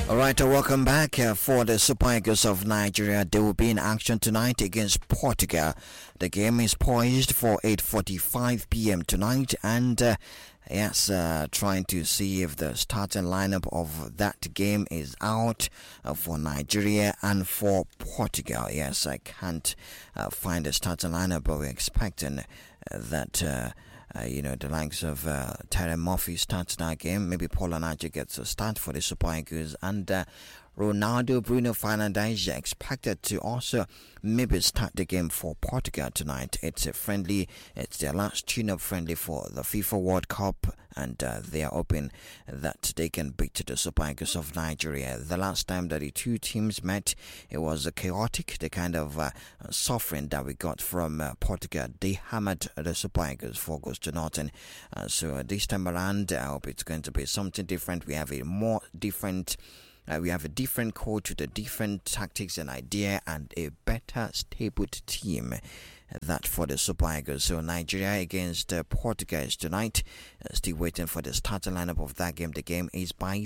Alright, welcome back for the Super Eagles of Nigeria. They will be in action tonight against Portugal. The game is poised for 8:45 p.m. tonight, and trying to see if the starting lineup of that game is out for Nigeria and for Portugal. Yes, I can't find the starting lineup, but we're expecting that the likes of Terry Murphy starts that game. Maybe Paul Anaje gets a start for the Super Eagles, and Ronaldo Bruno Fernandes expected to also maybe start the game for Portugal tonight. It's a friendly, it's their last tune-up friendly for the FIFA World Cup, and they are hoping that they can beat the Super Eagles of Nigeria. The last time that the two teams met, it was chaotic, the kind of suffering that we got from Portugal. They hammered the Super Eagles 4 goals to nothing. So this time around, I hope it's going to be something different. We have a more different we have a different coach with a different tactics and idea, and a better stabled team. That for the Super Eagles. So Nigeria against Portugal is tonight. Still waiting for the starting lineup of that game. The game is by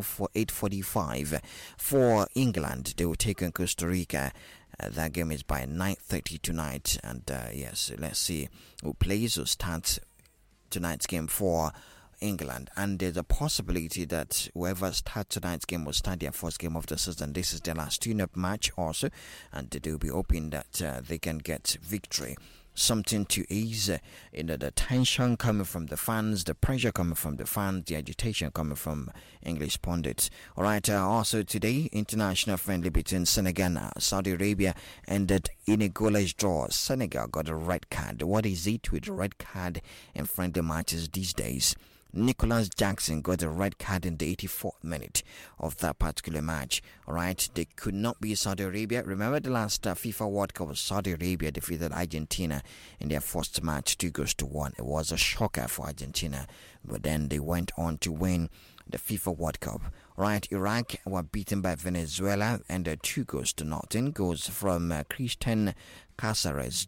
8:45 for England. They will take on Costa Rica. That game is by 9:30 tonight. And let's see who plays or starts tonight's game for England, and there's a possibility that whoever starts tonight's game will start their first game of the season. This is their last tune-up match also, and they'll be hoping that they can get victory. Something to ease the tension coming from the fans, the pressure coming from the fans, the agitation coming from English pundits. Alright, also today, international friendly between Senegal and Saudi Arabia ended in a goalless draw. Senegal got a red card. What is it with red card in friendly matches these days? Nicholas Jackson got a red card in the 84th minute of that particular match. Alright, they could not be Saudi Arabia. Remember the last FIFA World Cup, Saudi Arabia defeated Argentina in their first match 2-1. It was a shocker for Argentina, but then they went on to win the FIFA World Cup. Right, Iraq were beaten by Venezuela and 2-0. Goals from Christian Cáceres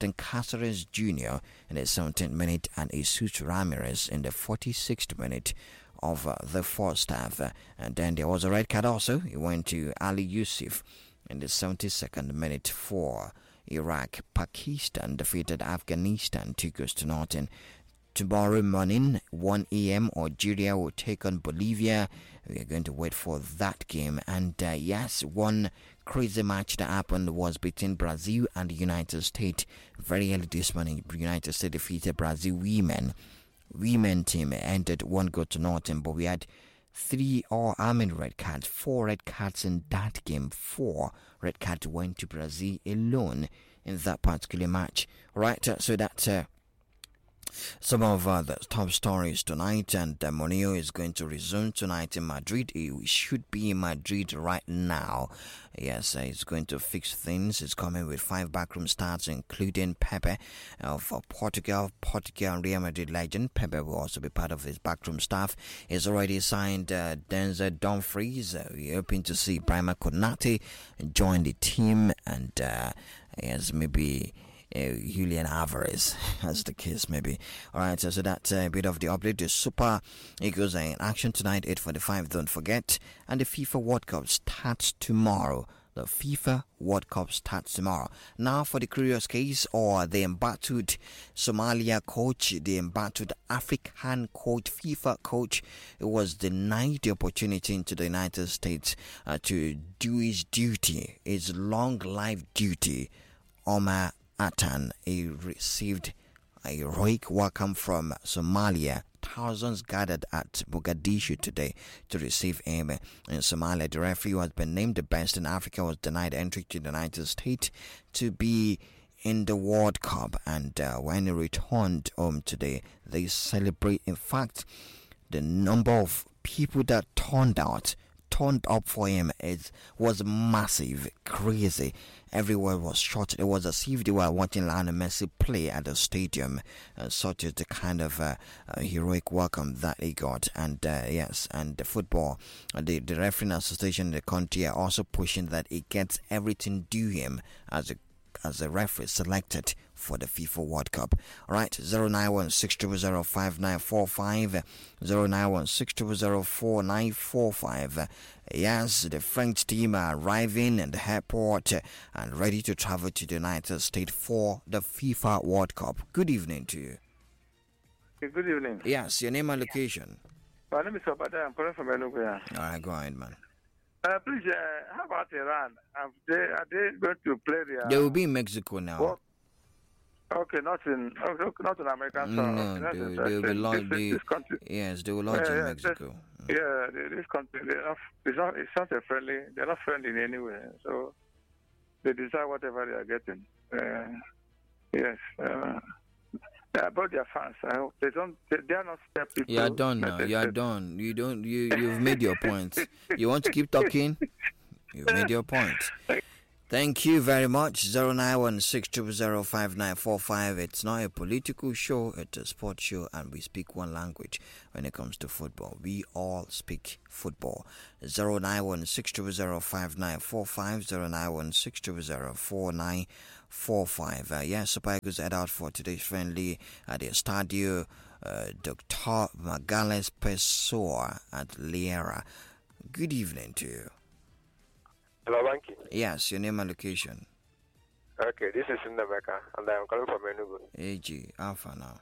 Jr. in the 17th minute and Jesus Ramirez in the 46th minute of the first half. And then there was a red card also. It went to Ali Yusuf in the 72nd minute for Iraq. Pakistan defeated Afghanistan 2-0. Tomorrow morning, 1 a.m., Algeria will take on Bolivia. We are going to wait for that game. And one crazy match that happened was between Brazil and the United States. Very early this morning, United States defeated Brazil women. Women team ended 1-0, but we had 4 red cards, 4 red cards in that game. 4 red cards went to Brazil alone in that particular match. Right, so that's some of the top stories tonight, and Mourinho is going to resume tonight in Madrid. He should be in Madrid right now. Yes, he's going to fix things. He's coming with 5 backroom starts, including Pepe for Portugal and Real Madrid legend. Pepe will also be part of his backroom staff. He's already signed Denzel Dumfries. We're hoping to see Brahima Konate join the team, and maybe Julian Alvarez, as the case may be. Alright, so that's a bit of the update. The Super Eagles are in action tonight, 8:45, don't forget. And the FIFA World Cup starts tomorrow. The FIFA World Cup starts tomorrow. Now for the curious case, or the embattled Somalia coach, the embattled African coach, FIFA coach, it was denied the opportunity into the United States to do his duty, his long life duty. Omar Atan, he received a heroic welcome from Somalia. Thousands gathered at Mogadishu today to receive him in Somalia. The referee who has been named the best in Africa was denied entry to the United States to be in the World Cup, and when he returned home today, they celebrate. In fact, the number of people that turned up for him was massive, crazy. Everywhere was shot. It was as if they were watching Lionel Messi play at the stadium. Such is the kind of heroic welcome that he got. And and the football, the refereeing association in the country are also pushing that he gets everything due him as a as a referee selected for the FIFA World Cup. All right, 09160005945, 09160004945. Yes, the French team are arriving in the airport and ready to travel to the United States for the FIFA World Cup. Good evening to you. Good evening. Yes, your name and location. My name is Obada. I'm calling from Enugu. All right, go ahead, man. Please, how about Iran? Are they going to play their... They will be in Mexico now. Well, okay, not in America. No, they will be launched. Yes, they will launch in Mexico. Yeah, this country, it's not a friendly. They're not friendly in any way. So they decide whatever they are getting. Yes. About their fans, I hope they are not step people. You are done now. You are done. You've made your point. You want to keep talking? You've made your point. Thank you very much. 09162005945. It's not a political show, it's a sports show, and we speak one language when it comes to football. We all speak football. 09162005945, 09162004945. Yes, Super Eagles head out for today's friendly at the Estadio Dr. Magales Pessoa at Liera. Good evening to you. Hello, Banky. Yes, your name and location. Okay, this is Ndameka, and I am calling from Enugu. AG, Alpha now.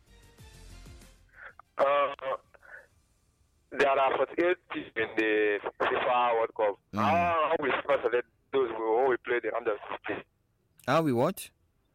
There are 48 teams in the FIFA World Cup. How we select those who we play the under 16? How we what?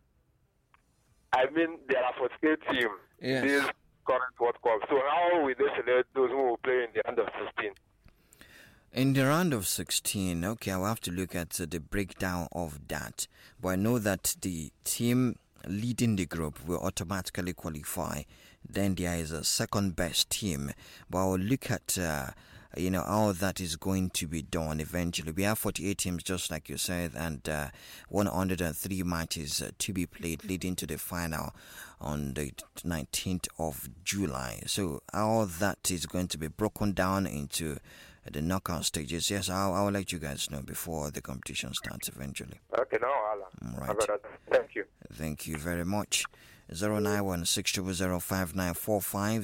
I mean, there are 48 teams in this current World Cup. So how will they select those who will play in the under 16? In the round of 16, okay, I'll have to look at the breakdown of that. But I know that the team leading the group will automatically qualify. Then there is a second best team. But I'll look at, how that is going to be done eventually. We have 48 teams, just like you said, and 103 matches to be played, leading to the final on the 19th of July. So all that is going to be broken down into the knockout stages. Yes, I'll let you guys know before the competition starts eventually. Okay, no, Allah. Right. Thank you. Thank you very much. 09162005945,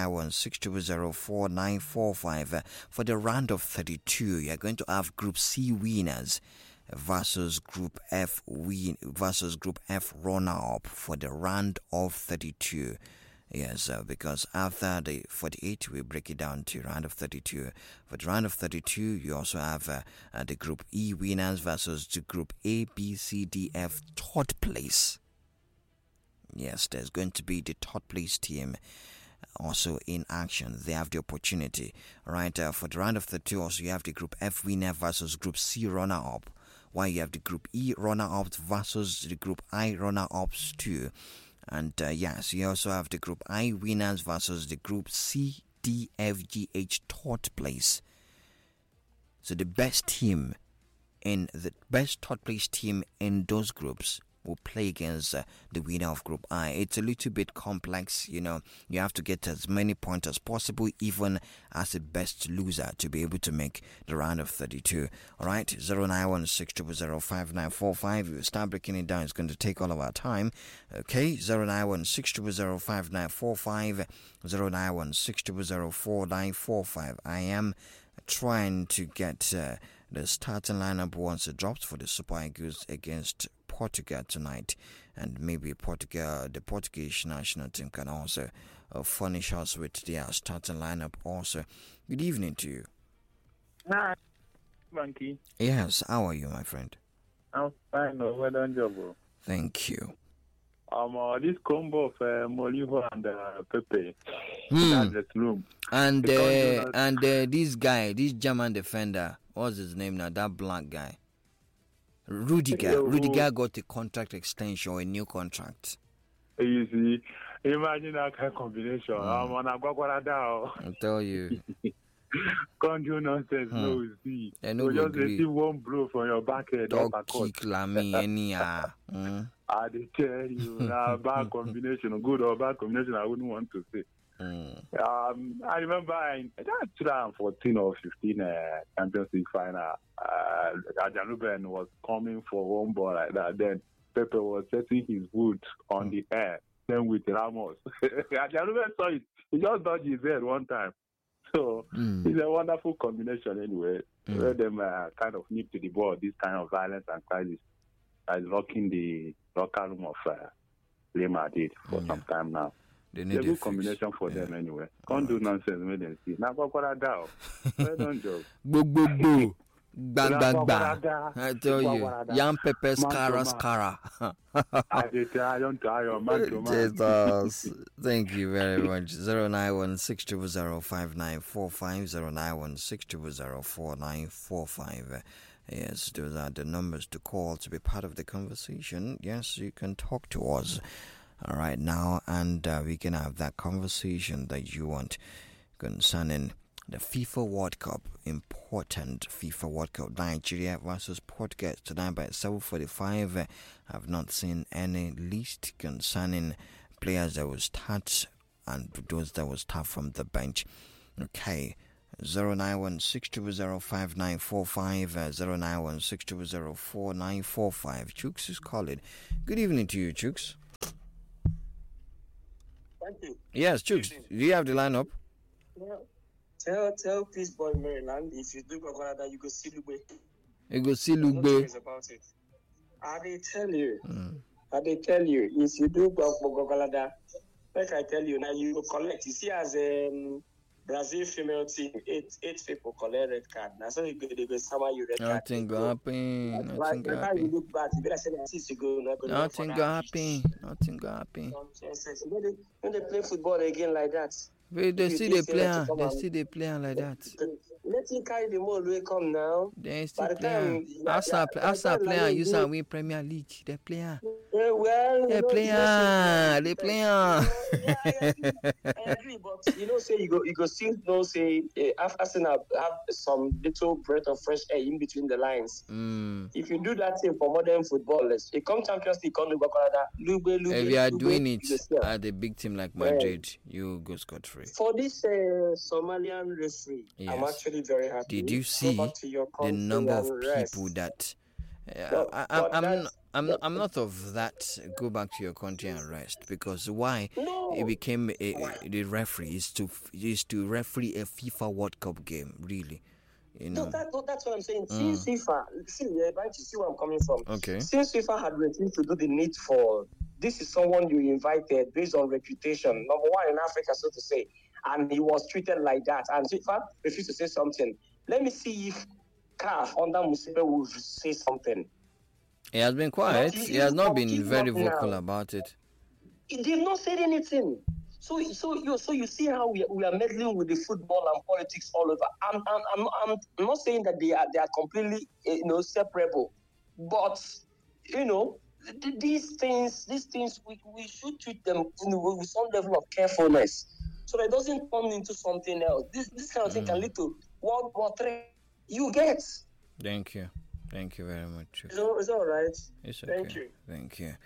09162004945. For the round of 32, you're going to have Group C winners versus Group F runner-up for the round of 32. Yes, because after the 48, we break it down to round of 32. For the round of 32, you also have the Group E winners versus the Group A, B, C, D, F third place. Yes, there's going to be the third place team also in action. They have the opportunity. Right, for the round of 32, also you have the Group F winner versus Group C runner-up, while you have the Group E runner-up versus the Group I runner-ups too. And yes, you also have the Group I winners versus the Group C, D, F, G, H third place. So the best team in the best third place team in those groups will play against the winner of Group I. It's a little bit complex, you have to get as many points as possible, even as a best loser, to be able to make the round of 32. Alright, 09162005945. We'll start breaking it down. It's going to take all of our time. Okay, 09162005945, 09162004945. I am trying to get the starting lineup once it drops for the Super Eagles against Portugal tonight, and maybe the Portuguese national team can also furnish us with their starting lineup also. Good evening to you. Hi, Monkey. Yes, how are you, my friend? I'm fine. Well done, job. Thank you. This combo of Molivo and Pepe. That's the room. And this guy, this German defender, what's his name now? That black guy. Rudiger got a contract extension or a new contract. You see, imagine that kind of combination. I tell you. Can't do nonsense, no, see. You just receive one blow from your back head. Dog kick Lamy, I tell you, bad combination, good or bad combination, I wouldn't want to say. I remember in 2014 or 15 Champions League final, Ajanuben was coming for one ball like that. Then Pepe was setting his boot on the air, then with Ramos. I never saw it. He just dodged his head one time. So it's a wonderful combination anyway. Let them kind of nip to the ball, this kind of violence and crisis that is rocking the locker room of Real Madrid for some time now. It's a good combination for them anyway. Can't do nonsense when they see. Now, what I don't joke. Boo. Bang. I tell you, young Pepe Skara. Jesus. Thank you very much. 091-600-5945, 091-600-4945. Yes, those are the numbers to call to be part of the conversation. Yes, you can talk to us right now, and we can have that conversation that you want concerning the FIFA World Cup, important FIFA World Cup, Nigeria versus Portugal tonight by 7:45. I've not seen any list concerning players that will start and those that will start from the bench. Okay, 091-600-5945, 091-600-4945. Chooks is calling. Good evening to you, Chooks. Thank you. Yes, Chooks. Do you have the lineup? Yeah. Tell Peace Boy Maryland, if you do Gogolada, you go see Lugbe. You go see Lugbe. No about it. I tell you, if you do Gogolada, like I tell you, now you go collect. You see, as Brazil female team, eight people collect red card. Now, so they go summer you red card. Nothing go happen. Nothing go happen. You look back, you better say that 6 ago. Nothing go happen. When they play football again like that. They still they play like that. Let him carry the ball away, come now. They still play. Arsenal player use and win Premier League. They play. They play. I agree, but say you go still say Arsenal have some little breath of fresh air in between the lines. If you do that thing for modern footballers, it come Champions League, come Lugbe. If you are doing it at a big team like Madrid, you go scot-free. For this Somalian referee, yes. I'm actually very happy. Did you see the number of people that? I'm not of that. Go back to your country and rest, because why? It became the referee is to referee a FIFA World Cup game, really. No, that's what I'm saying. Since FIFA, see where I'm coming from. Okay. Since FIFA had refused to do the needful, this is someone you invited based on reputation. Number one in Africa, so to say, and he was treated like that. And FIFA refused to say something. Let me see if CAF under Musibe will say something. He has been quiet. He has not been very vocal about it. He did not say anything. So you see how we are meddling with the football and politics all over. I'm not saying that they are completely separable, but these things we should treat them with some level of carefulness, so that it doesn't turn into something else. This kind of thing can lead to World War III. You get. Thank you very much. It's all right. It's okay. Thank you.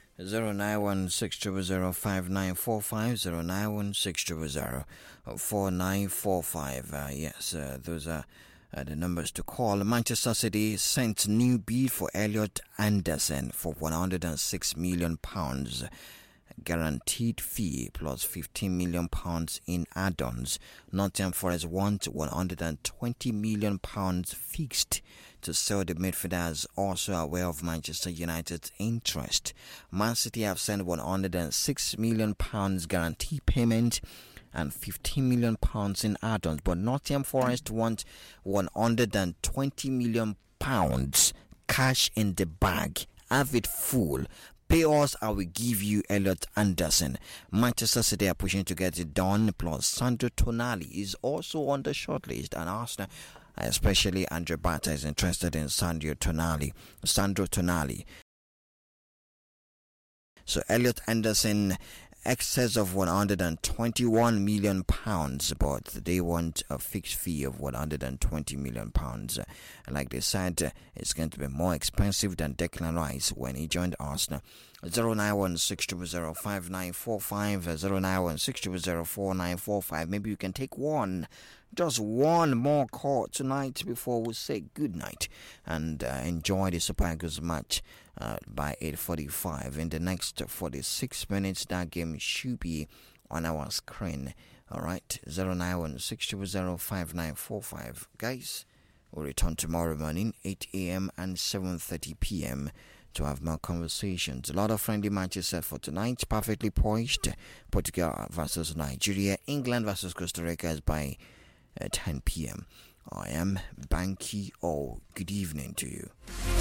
091-600-5945, 091-600-4945. Yes, those are the numbers to call. Manchester City sent new bid for Elliot Anderson for £106 million. Guaranteed fee plus £15 million in add-ons. Nottingham Forest want £120 million fixed to sell the midfielders. Also aware of Manchester United's interest. Man City have sent £106 million guarantee payment and £15 million in add-ons, but Nottingham Forest want £120 million cash in the bag. Have it full. Pay us, I will give you Elliot Anderson. Manchester City are pushing to get it done. Plus, Sandro Tonali is also on the shortlist, and Arsenal, especially Andre Bata, is interested in Sandro Tonali. So Elliot Anderson, excess of £121 million, but they want a fixed fee of £120 million. Like they said, it's going to be more expensive than Declan Rice when he joined Arsenal. 091-600-5945, 091-600-4945. Maybe you can take one Just one more call tonight before we say good night and enjoy the Super Eagles match by 8:45. In the next 46 minutes, that game should be on our screen. All right, 091-600-5945. Guys, we'll return tomorrow morning, 8 a.m. and 7:30 p.m. to have more conversations. A lot of friendly matches set for tonight, perfectly poised. Portugal versus Nigeria. England versus Costa Rica is by 10 p.m. I am Banky O. Good evening to you.